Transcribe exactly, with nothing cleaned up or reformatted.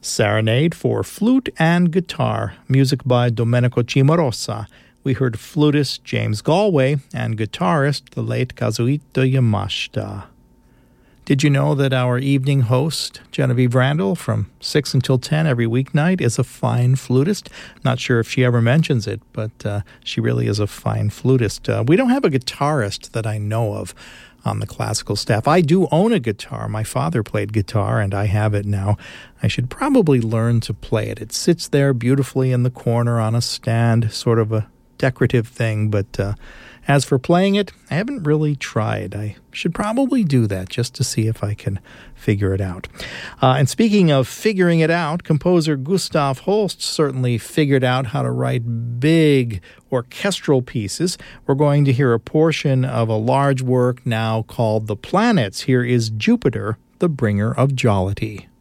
Serenade for Flute and Guitar, music by Domenico Cimarosa. We heard flutist James Galway and guitarist the late Kazuhito Yamashita. Did you know that our evening host, Genevieve Randall, from six until ten every weeknight, is a fine flutist? Not sure if she ever mentions it, but uh, she really is a fine flutist. Uh, we don't have a guitarist that I know of on the classical staff. I do own a guitar. My father played guitar, and I have it now. I should probably learn to play it. It sits there beautifully in the corner on a stand, sort of a decorative thing, but uh, as for playing it, I haven't really tried. I should probably do that just to see if I can figure it out. Uh, and speaking of figuring it out, composer Gustav Holst certainly figured out how to write big orchestral pieces. We're going to hear a portion of a large work now called The Planets. Here is Jupiter, the Bringer of Jollity.